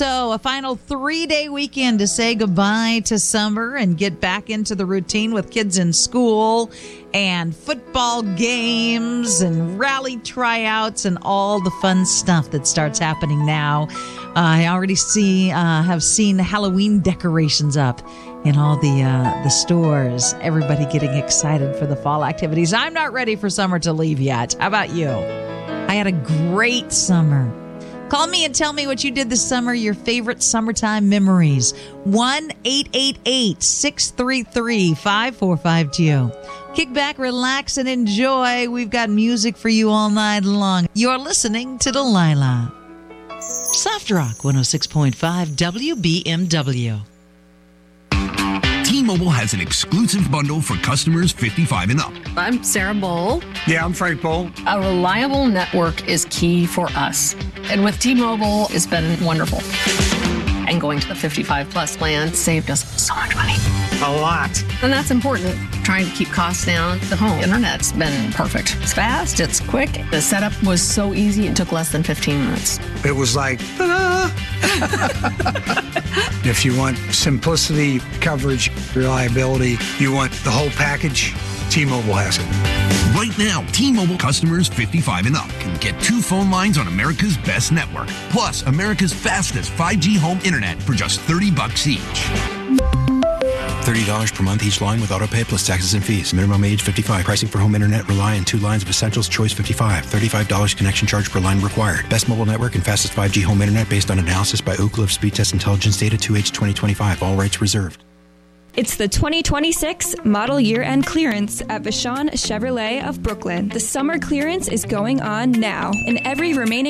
So a final 3-day weekend to say goodbye to summer and get back into the routine with kids in school and football games and rally tryouts and all the fun stuff that starts happening now. I already have seen Halloween decorations up in all the stores. Everybody getting excited for the fall activities. I'm not ready for summer to leave yet. How about you? I had a great summer. Call me and tell me what you did this summer, your favorite summertime memories. 1-888-633-5452. Kick back, relax, and enjoy. We've got music for you all night long. You're listening to Delilah. Soft Rock 106.5 WBMW. T-Mobile has an exclusive bundle for customers 55 and up. I'm Sarah Bowl. Yeah, I'm Frank Bowl. A reliable network is key for us. And with T-Mobile, it's been wonderful. And going to the 55 plus plan saved us so much money. A lot. And that's important. Trying to keep costs down. The home internet's been perfect. It's fast, it's quick. The setup was so easy, it took less than 15 minutes. It was like, ta-da! If you want simplicity, coverage, reliability, you want the whole package, T-Mobile has it. Right now, T-Mobile customers 55 and up can get 2 phone lines on America's best network, plus America's fastest 5G home internet for just $30 each. $30 per month each line with autopay plus taxes and fees. Minimum age 55. Pricing for home internet rely on 2 lines of Essentials Choice 55. $35 connection charge per line required. Best mobile network and fastest 5G home internet based on analysis by Ookla of Speed Test Intelligence data 2H 2025. All rights reserved. It's the 2026 model year-end clearance at Vashon Chevrolet of Brooklyn. The summer clearance is going on now, and every remaining